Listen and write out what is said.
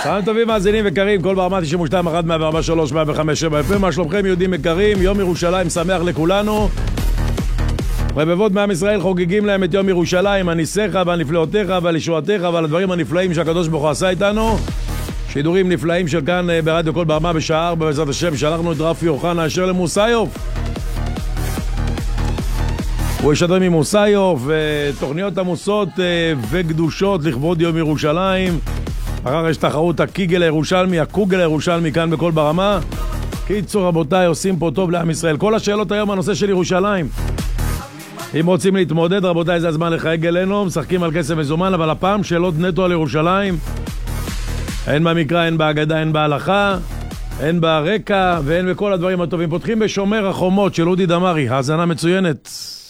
צהריים טובים מאזינים וקרים, כל ברמה 92, 1, 104, 3, 105, 7 FM. מה שלומכם יהודים יקרים? יום ירושלים שמח לכולנו. רבבות מעם ישראל חוגגים להם את יום ירושלים, הניסיך והנפלאותיך ועל ישועתך ועל הדברים הנפלאים שהקדוש ברוך הוא עשה איתנו. שידורים נפלאים של כאן ברדיו כל ברמה בשעה 4 בעזרת השם. שלחנו את רפי אוחנה אשר למוסיוף. הוא ישדר ממוסיוף, תוכניות עמוסות וקדושות לכבוד יום ירושלים. אחר יש תחרות הקיגל הירושלמי, הקוגל הירושלמי כאן בכל ברמה. קיצור רבותיי, עושים פה טוב לעם ישראל. כל השאלות היום הנושא של ירושלים. אם רוצים להתמודד רבותיי זה הזמן לחייג אלינו, משחקים על כסף מזומן, אבל הפעם שאלות נטו על ירושלים. אין במקרא, אין בהגדה, אין בהלכה, אין ברקע ואין בכל הדברים הטובים. פותחים בשומר החומות של אודי דמרי, האזנה מצוינת.